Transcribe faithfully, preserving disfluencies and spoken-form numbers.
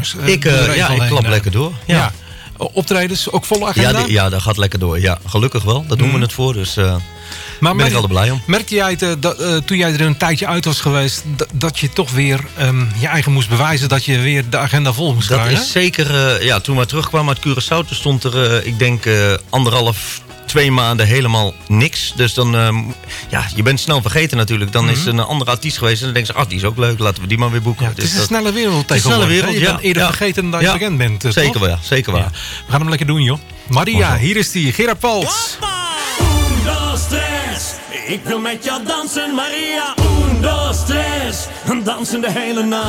nummers. Ik, uh, ja, ik klap lekker door. Ja. ja. Optredens, ook volle agenda? Ja, die, ja, dat gaat lekker door. Ja, gelukkig wel. Daar doen mm. we het voor. Dus uh, daar ben ik altijd blij om. Merkte jij het, uh, dat, uh, toen jij er een tijdje uit was geweest... dat, dat je toch weer um, je eigen moest bewijzen... dat je weer de agenda vol moest krijgen? Dat is zeker... Uh, ja, toen we terugkwamen uit Curaçao... toen stond er, uh, ik denk, uh, anderhalf... twee maanden helemaal niks. Dus dan, uh, ja, je bent snel vergeten natuurlijk. Dan mm-hmm. is een andere artiest geweest en dan denk je, ah, die is ook leuk, laten we die maar weer boeken. Ja, het is dus een dat, snelle wereld tegenwoordig. Een snelle wereld, je ja. bent eerder ja. vergeten dan dat je ja. bekend bent. Uh, zeker toch? wel, zeker wel. Ja. We gaan hem lekker doen, joh. Maria, hier is die, Gerard Pals. Un, dos, tres. Ik wil met jou dansen, Maria. Un, dos, tres. Dansen de hele nacht.